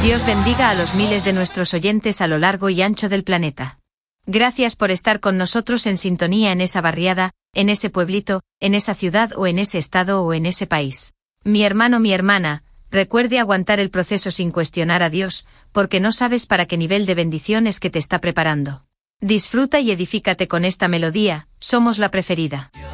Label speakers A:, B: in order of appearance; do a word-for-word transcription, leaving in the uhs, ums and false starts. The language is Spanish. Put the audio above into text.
A: Dios bendiga a los miles de nuestros oyentes a lo largo y ancho del planeta. Gracias por estar con nosotros en sintonía en esa barriada, en ese pueblito, en esa ciudad o en ese estado o en ese país. Mi hermano, mi hermana, recuerde aguantar el proceso sin cuestionar a Dios, porque no sabes para qué nivel de bendición es que te está preparando. Disfruta y edifícate con esta melodía, somos la preferida.